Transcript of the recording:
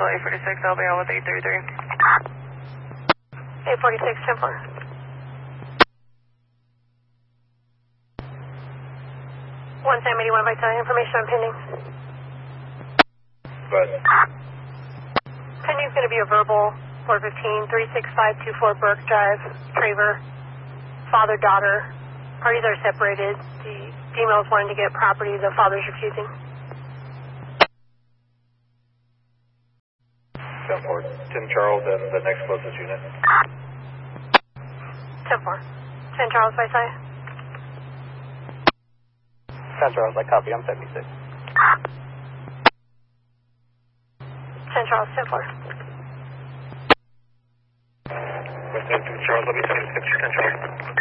Cancel 846, I'll be out with 833. 846, 10-4. One Sam 81 Vitality, information on pending. Go ahead. Pending's going to be a verbal 415-36524 Burke Drive, Traver, father-daughter. Parties are separated. The female's wanting to get property, the father's refusing. 10-4, 10 Charles and the next closest unit. 10-4. 10 Charles Vitality. 10 Charles, I copy, I'm 76. 10 Charles, 10-4. West 10 Charles, I'll be 76, 10 Charles.